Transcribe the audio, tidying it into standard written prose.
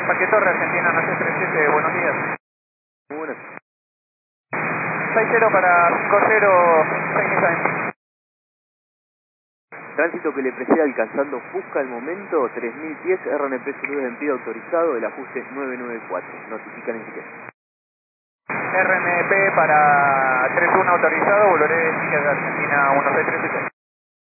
Parque Torre, Argentina, no 37, buenos días. Muy buenas. 60 para 50, Chinese Time. Tránsito que le precede alcanzando Fusca al momento, 3000 pies, RNP Soludos de envío autorizado, el ajuste 994. Notifican en ticket. RNP para 31 autorizado, volveré ticket de Argentina 1637.